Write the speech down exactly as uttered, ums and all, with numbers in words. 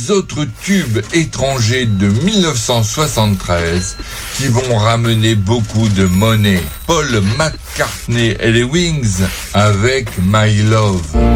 les autres tubes étrangers de mille neuf cent soixante-treize qui vont ramener beaucoup de monnaie. Paul McCartney et les Wings avec My Love.